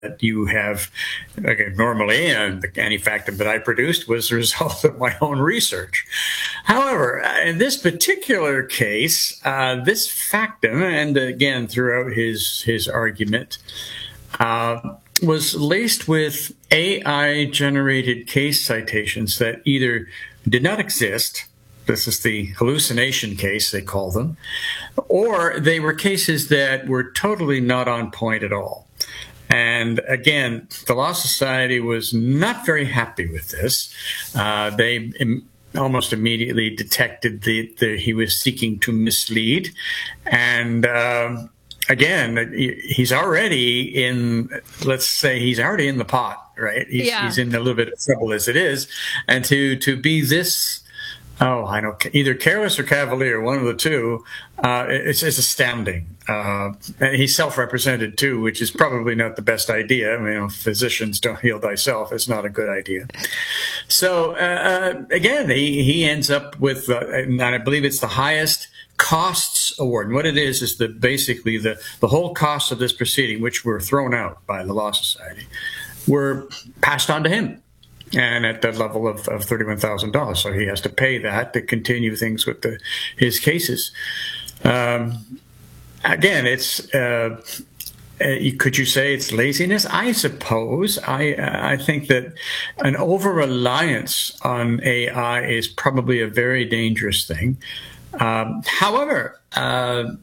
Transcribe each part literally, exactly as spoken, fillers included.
that you have, okay, normally, and the anti-factum that I produced was the result of my own research. However, in this particular case, uh, this factum, and again, throughout his, his argument, uh, was laced with A I-generated case citations that either did not exist, this is the hallucination case, they call them, or they were cases that were totally not on point at all. And again, the Law Society was not very happy with this. Uh, they im almost immediately detected that the, he was seeking to mislead. And uh, again, he's already in, let's say he's already in the pot, right? He's, yeah. he's in a little bit of trouble as it is. And to, to be this, oh, I know, either careless or cavalier, one of the two, uh, it's, it's astounding. Uh, and he's self-represented too, which is probably not the best idea. I mean, you know, physicians don't heal thyself. It's not a good idea. So uh, again, he, he ends up with, uh, and I believe it's the highest costs award. And what it is is that basically the, the whole costs of this proceeding, which were thrown out by the Law Society, were passed on to him. And at the level of, of thirty-one thousand dollars. So he has to pay that to continue things with the, his cases. Um, again, it's, uh, uh, could you say it's laziness? I suppose. I, uh, I think that an over-reliance on A I is probably a very dangerous thing. Um, however, uh,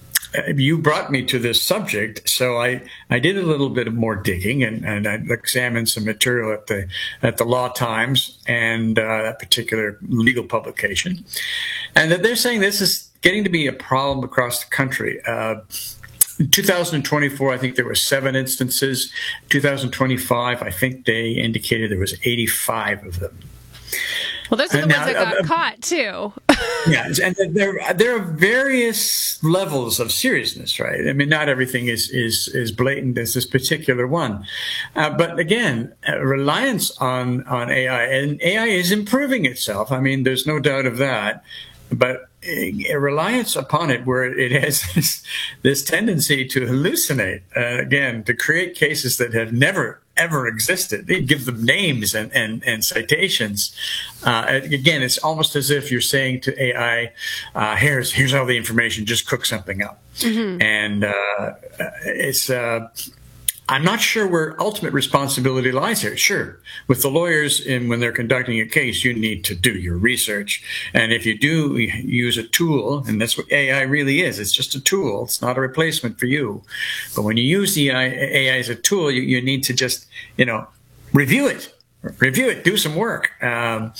you brought me to this subject, so I, I did a little bit of more digging, and, and I examined some material at the at the Law Times and uh, that particular legal publication, and that they're saying this is getting to be a problem across the country. Uh, in two thousand twenty-four, I think there were seven instances. two thousand twenty-five, I think they indicated there was eighty-five of them. Well, those are the now, ones that got uh, caught, too. Yeah, and there, there are various levels of seriousness, right? I mean, not everything is, is, is blatant as this particular one. Uh, but again, reliance on, on A I, and A I is improving itself. I mean, there's no doubt of that. But a reliance upon it where it has this, this tendency to hallucinate, uh, again, to create cases that have never, ever existed. They give them names and, and, and citations. Uh, again, it's almost as if you're saying to A I, uh, here's, here's all the information, just cook something up. Mm-hmm. And uh, it's... Uh, I'm not sure where ultimate responsibility lies here. Sure, with the lawyers, in when they're conducting a case, you need to do your research. And if you do use a tool, and that's what A I really is, it's just a tool. It's not a replacement for you. But when you use the A I as a tool, you, you need to just, you know, review it. Review it. Do some work. Um,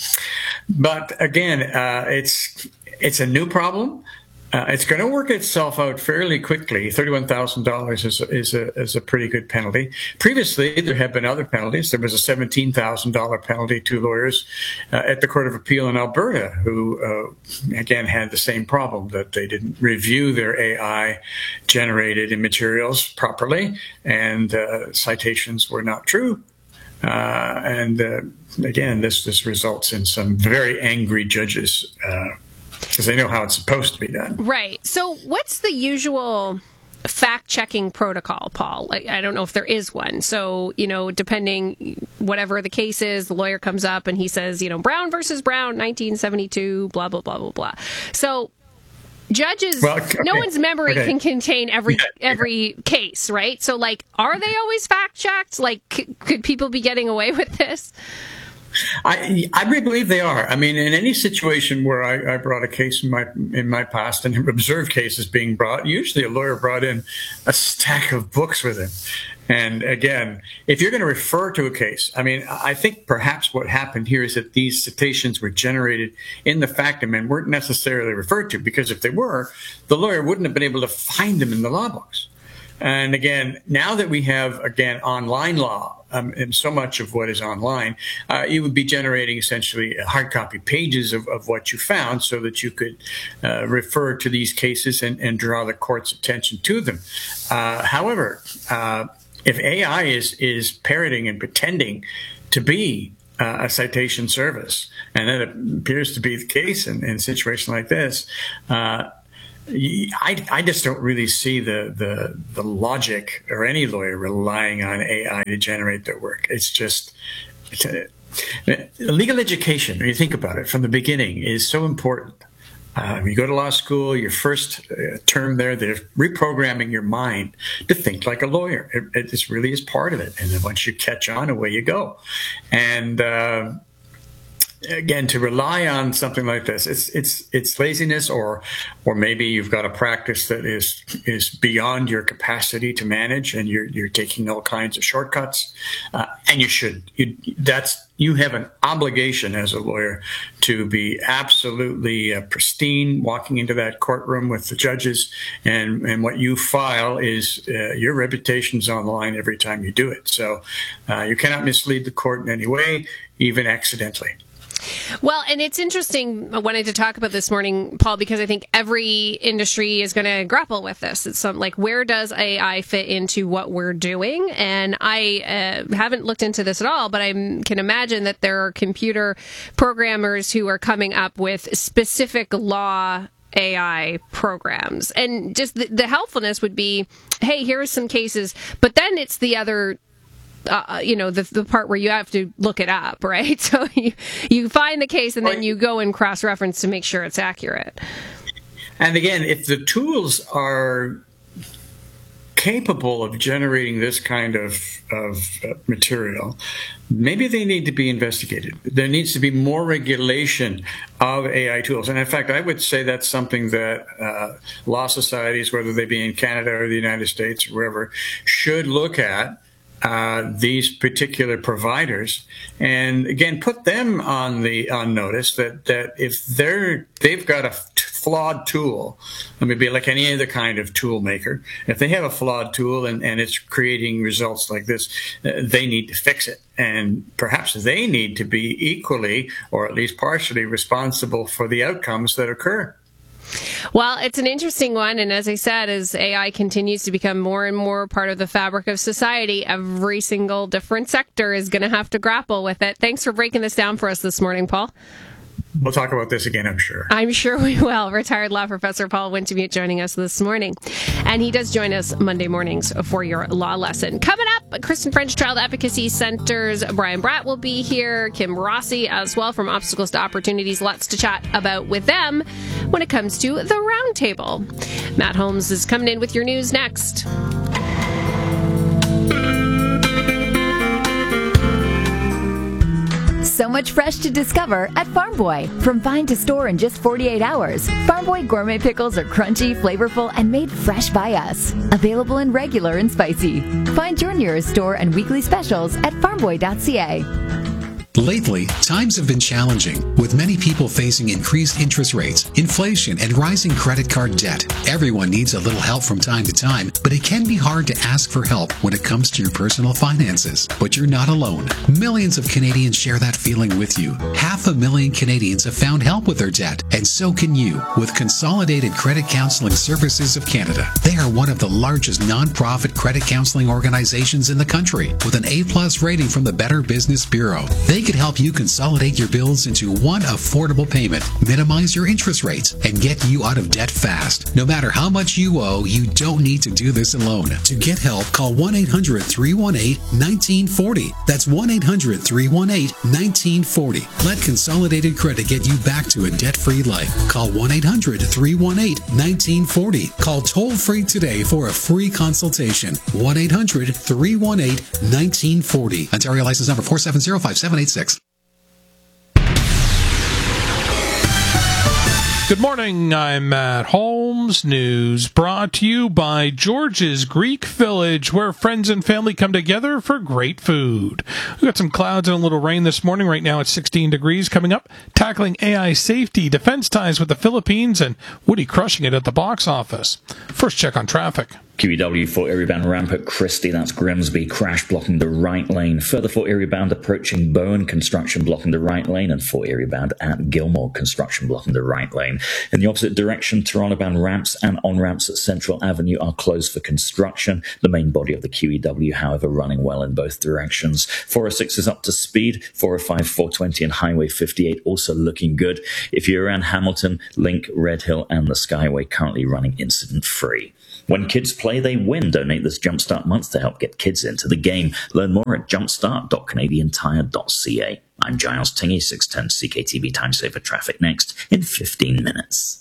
but again, uh, it's it's a new problem. Uh, it's going to work itself out fairly quickly. thirty-one thousand dollars is, is, a, is a pretty good penalty. Previously, there have been other penalties. There was a seventeen thousand dollar penalty to lawyers uh, at the Court of Appeal in Alberta who, uh, again, had the same problem, that they didn't review their A I-generated materials properly, and uh, citations were not true. Uh, and uh, again, this, this results in some very angry judges uh because they know how it's supposed to be done. Right. So what's the usual fact-checking protocol, Paul? Like, I don't know if there is one. So, you know, depending, whatever the case is, the lawyer comes up and he says, you know, Brown versus Brown, nineteen seventy-two, blah, blah, blah, blah, blah. So judges, well, okay. no one's memory okay. can contain every yeah. every case, right? So, like, are they always fact-checked? Like, c- could people be getting away with this? I, I really believe they are. I mean, in any situation where I, I brought a case in my in my past and observed cases being brought, usually a lawyer brought in a stack of books with him. And again, if you're going to refer to a case, I mean, I think perhaps what happened here is that these citations were generated in the factum and weren't necessarily referred to, because if they were, the lawyer wouldn't have been able to find them in the law books. And again, now that we have, again, online law, um, and so much of what is online, uh, you would be generating essentially hard copy pages of, of what you found so that you could uh, refer to these cases and, and draw the court's attention to them. Uh, however, uh, if A I is, is parroting and pretending to be uh, a citation service, and that appears to be the case in, in a situation like this, uh, I, I just don't really see the, the the logic or any lawyer relying on A I to generate their work. It's just it's a, legal education, when you think about it from the beginning, is so important. Uh, you go to law school, your first uh, term there, they're reprogramming your mind to think like a lawyer. It, it really is part of it. And then once you catch on, away you go. And uh, again, to rely on something like this, it's it's it's laziness, or or maybe you've got a practice that is is beyond your capacity to manage, and you're you're taking all kinds of shortcuts. Uh, and you should. You, that's you have an obligation as a lawyer to be absolutely uh, pristine, walking into that courtroom with the judges, and and what you file is uh, your reputation's on the line every time you do it. So uh, you cannot mislead the court in any way, even accidentally. Well, and it's interesting, I wanted to talk about this morning, Paul, because I think every industry is going to grapple with this. It's some, like, where does A I fit into what we're doing? And I uh, haven't looked into this at all, but I can imagine that there are computer programmers who are coming up with specific law A I programs. And just the, the helpfulness would be, hey, here are some cases, but then it's the other Uh, you know, the the part where you have to look it up, right? So you, you find the case and then you go and cross-reference to make sure it's accurate. And again, if the tools are capable of generating this kind of, of material, maybe they need to be investigated. There needs to be more regulation of A I tools. And in fact, I would say that's something that uh, law societies, whether they be in Canada or the United States or wherever, should look at. Uh, these particular providers, and again, put them on the on notice that that if they're they've got a flawed tool, I mean, be like any other kind of tool maker. If they have a flawed tool and, and it's creating results like this, uh, they need to fix it, and perhaps they need to be equally or at least partially responsible for the outcomes that occur. Well, it's an interesting one, and as I said, as A I continues to become more and more part of the fabric of society, every single different sector is going to have to grapple with it. Thanks for breaking this down for us this morning, Paul. We'll talk about this again, I'm sure. I'm sure we will. Retired law professor Paul Wintemute joining us this morning. And he does join us Monday mornings for your law lesson. Coming up, Kristen French Child Advocacy Center's Brian Bratt will be here. Kim Rossi as well from Obstacles to Opportunities. Lots to chat about with them when it comes to the roundtable. Matt Holmes is coming in with your news next. So much fresh to discover at Farm Boy. From vine to store in just forty-eight hours, Farm Boy gourmet pickles are crunchy, flavorful, and made fresh by us. Available in regular and spicy. Find your nearest store and weekly specials at farm boy dot c a. Lately, times have been challenging, with many people facing increased interest rates, inflation, and rising credit card debt. Everyone needs a little help from time to time, but it can be hard to ask for help when it comes to your personal finances. But you're not alone. Millions of Canadians share that feeling with you. Half a million Canadians have found help with their debt, and so can you with Consolidated Credit Counseling Services of Canada. They are one of the largest non-profit credit counseling organizations in the country, with an A plus rating from the Better Business Bureau. They could help you consolidate your bills into one affordable payment, minimize your interest rates, and get you out of debt fast. No matter how much you owe, you don't need to do this alone. To get help, call one eight hundred, three one eight, one nine four zero. That's one eight hundred, three one eight, one nine four zero. Let Consolidated Credit get you back to a debt-free life. Call one eight hundred, three one eight, one nine four zero. Call toll-free today for a free consultation. one eight hundred, three one eight, one nine four zero. Ontario license number four seven zero, five seven eight six. Good morning, I'm Matt Holmes. News brought to you by George's Greek Village, where friends and family come together for great food. We've got some clouds and a little rain this morning. Right now it's sixteen degrees. Coming up, tackling A I safety, defense ties with the Philippines, and Woody crushing it at the box office. First check on traffic. Q E W for area bound ramp at Christie, that's Grimsby, crash blocking the right lane. Further for area bound approaching Bowen, construction blocking the right lane, and for area bound at Gilmore, construction blocking the right lane. In the opposite direction, Toronto bound ramps and on-ramps at Central Avenue are closed for construction. The main body of the Q E W, however, running well in both directions. four oh six is up to speed, four oh five, four twenty and Highway fifty-eight also looking good. If you're around Hamilton, Link, Red Hill and the Skyway currently running incident-free. When kids play, they win. Donate this Jumpstart month to help get kids into the game. Learn more at jumpstart dot canadian tire dot c a. I'm Giles Tingey, six ten C K T V Time Saver Traffic next in fifteen minutes.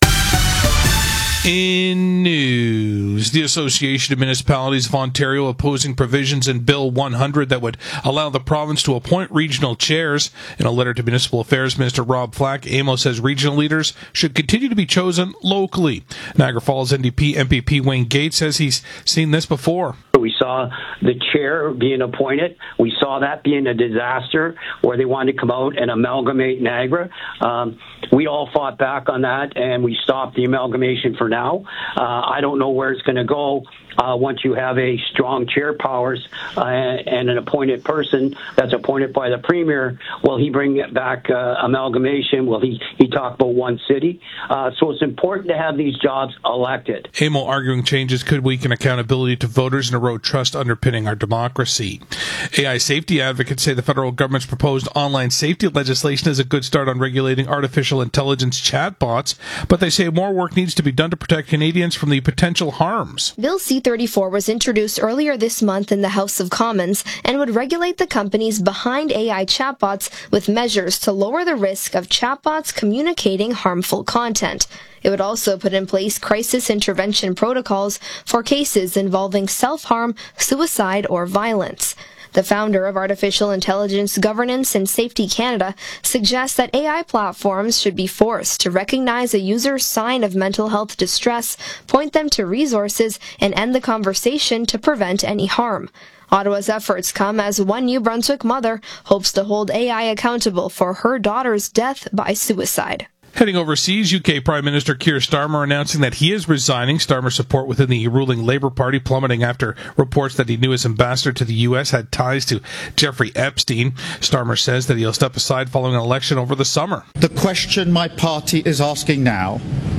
In news, the Association of Municipalities of Ontario opposing provisions in Bill one hundred that would allow the province to appoint regional chairs. In a letter to Municipal Affairs Minister Rob Flack, A M O says regional leaders should continue to be chosen locally. Niagara Falls N D P M P P Wayne Gates says he's seen this before. We saw the chair being appointed. We saw that being a disaster where they wanted to come out and amalgamate Niagara. Um, we all fought back on that, and we stopped the amalgamation for now. Uh, I don't know where it's going to go uh, once you have a strong chair powers uh, and an appointed person that's appointed by the premier. Will he bring it back uh, amalgamation? Will he, he talk about one city? Uh, so it's important to have these jobs elected. A M O arguing changes could weaken accountability to voters and erode trust underpinning our democracy. A I safety advocates say the federal government's proposed online safety legislation is a good start on regulating artificial intelligence chatbots, but they say more work needs to be done to protect Canadians from the potential harms. Bill C thirty-four was introduced earlier this month in the House of Commons and would regulate the companies behind A I chatbots with measures to lower the risk of chatbots communicating harmful content. It would also put in place crisis intervention protocols for cases involving self-harm, suicide, or violence. The founder of Artificial Intelligence Governance and Safety Canada suggests that A I platforms should be forced to recognize a user's sign of mental health distress, point them to resources, and end the conversation to prevent any harm. Ottawa's efforts come as one New Brunswick mother hopes to hold A I accountable for her daughter's death by suicide. Heading overseas, U K Prime Minister Keir Starmer announcing that he is resigning. Starmer's support within the ruling Labour Party plummeting after reports that he knew his ambassador to the U S had ties to Jeffrey Epstein. Starmer says that he'll step aside following an election over the summer. The question my party is asking now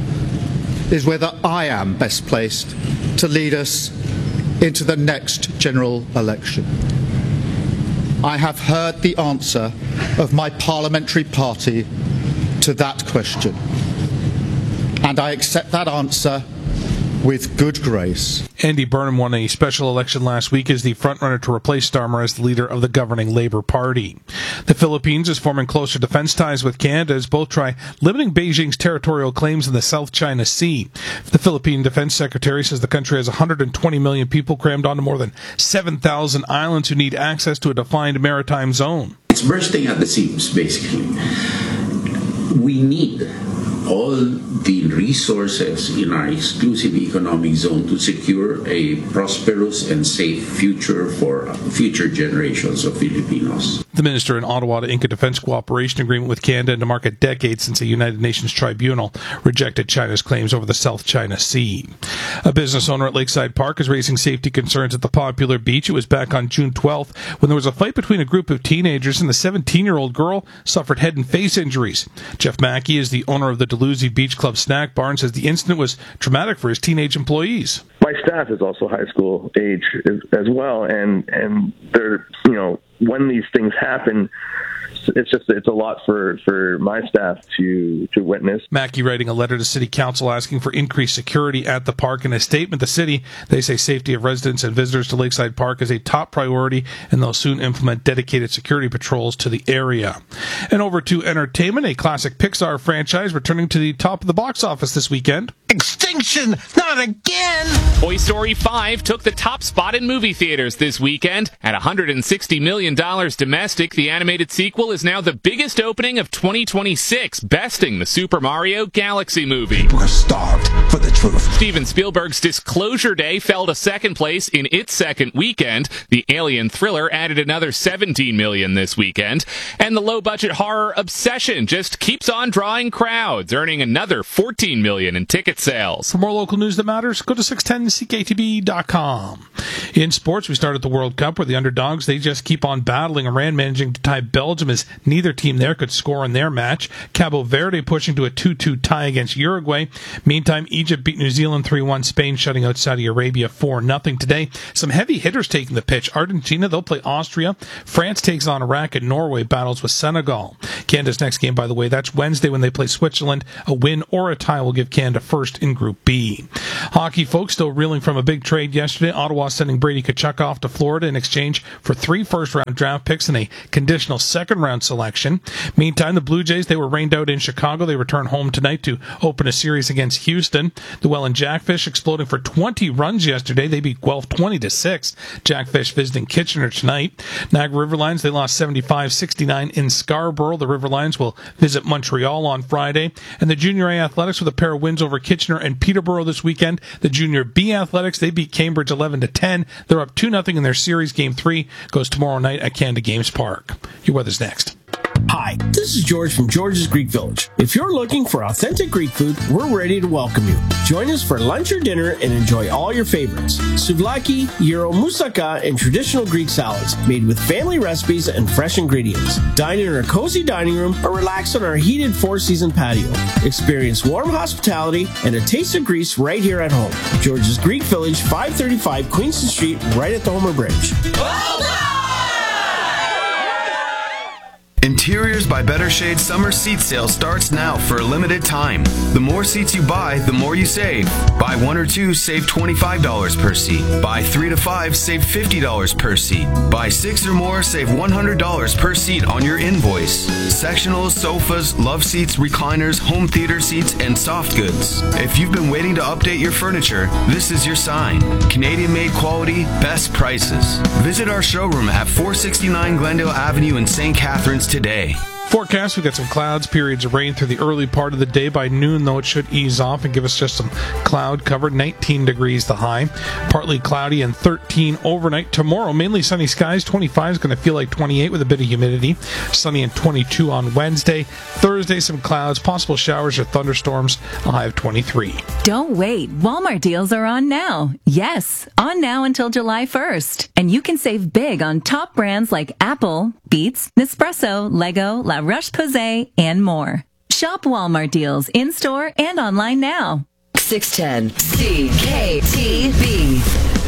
is whether I am best placed to lead us into the next general election. I have heard the answer of my parliamentary party to that question, and I accept that answer with good grace. Andy Burnham won a special election last week as the frontrunner to replace Starmer as the leader of the governing Labour Party. The Philippines is forming closer defense ties with Canada as both try limiting Beijing's territorial claims in the South China Sea. The Philippine Defense Secretary says the country has one hundred twenty million people crammed onto more than seven thousand islands who need access to a defined maritime zone. It's bursting at the seams, basically. We need all the resources in our exclusive economic zone to secure a prosperous and safe future for future generations of Filipinos. The minister in Ottawa to ink a defense cooperation agreement with Canada and to mark a decade since a United Nations tribunal rejected China's claims over the South China Sea. A business owner at Lakeside Park is raising safety concerns at the popular beach. It was back on June twelfth when there was a fight between a group of teenagers and the seventeen-year-old girl suffered head and face injuries. Jeff Mackey is the owner of the Dalhousie Beach Club Snack Bar and says the incident was traumatic for his teenage employees. My staff is also high school age as, as well, and and they're, you know, when these things happen, it's just it's a lot for, for my staff to to witness. Mackey writing a letter to City Council asking for increased security at the park. In a statement, the city, they say safety of residents and visitors to Lakeside Park is a top priority, and they'll soon implement dedicated security patrols to the area. And over to entertainment, a classic Pixar franchise returning to the top of the box office this weekend. Extinction! Not again! Toy Story five took the top spot in movie theaters this weekend. At one hundred sixty million dollars domestic, the animated sequel sequel is now the biggest opening of twenty twenty-six, besting the Super Mario Galaxy movie. People are starved for the truth. Steven Spielberg's Disclosure Day fell to second place in its second weekend. The Alien thriller added another seventeen million dollars this weekend. And the low-budget horror Obsession just keeps on drawing crowds, earning another fourteen million dollars in ticket sales. For more local news that matters, go to six ten C K T B dot com. In sports, we start at the World Cup where the underdogs, they just keep on battling. Iran managing to tie Belgium as neither team there could score in their match. Cabo Verde pushing to a two two tie against Uruguay. Meantime, Egypt beat New Zealand three one. Spain shutting out Saudi Arabia four nothing today. Some heavy hitters taking the pitch. Argentina, they'll play Austria. France takes on Iraq, and Norway battles with Senegal. Canada's next game, by the way, that's Wednesday when they play Switzerland. A win or a tie will give Canada first in Group B. Hockey folks still reeling from a big trade yesterday. Ottawa sending Brady Tkachuk off to Florida in exchange for three first-round draft picks and a conditional second-round selection. Meantime, the Blue Jays, they were rained out in Chicago. They return home tonight to open a series against Houston. The Welland Jackfish exploding for twenty runs yesterday. They beat Guelph twenty to six. Jackfish visiting Kitchener tonight. Niagara Riverlions, they lost seventy-five sixty-nine in Scarborough. The Riverlions will visit Montreal on Friday. And the Junior A Athletics with a pair of wins over Kitchener and Peterborough this weekend. The Junior B Athletics, they beat Cambridge eleven to ten. They're up two nothing in their series. Game three goes tomorrow night at Canada Games Park. Your weather's next. Hi, this is George from George's Greek Village. If you're looking for authentic Greek food, we're ready to welcome you. Join us for lunch or dinner and enjoy all your favorites. Souvlaki, gyro, moussaka, and traditional Greek salads made with family recipes and fresh ingredients. Dine in our cozy dining room or relax on our heated four-season patio. Experience warm hospitality and a taste of Greece right here at home. George's Greek Village, five thirty-five Queenston Street, right at the Homer Bridge. Well done! Interiors by Better Shade summer seat sale starts now for a limited time. The more seats you buy, the more you save. Buy one or two, save twenty-five dollars per seat. Buy three to five, save fifty dollars per seat. Buy six or more, save one hundred dollars per seat on your invoice. Sectionals, sofas, love seats, recliners, home theater seats, and soft goods. If you've been waiting to update your furniture, this is your sign. Canadian-made quality, best prices. Visit our showroom at four sixty-nine Glendale Avenue in Saint Catharines today. Forecast, we've got some clouds, periods of rain through the early part of the day. By noon, though, it should ease off and give us just some cloud cover. nineteen degrees the high. Partly cloudy and thirteen overnight. Tomorrow, mainly sunny skies. twenty-five is going to feel like twenty-eight with a bit of humidity. Sunny and twenty-two on Wednesday. Thursday, some clouds, possible showers or thunderstorms. A high of twenty-three. Don't wait. Walmart deals are on now. Yes, on now until July first. And you can save big on top brands like Apple, Beats, Nespresso, Lego, La Roche-Posay, and more. Shop Walmart deals in-store and online now. six ten C K T B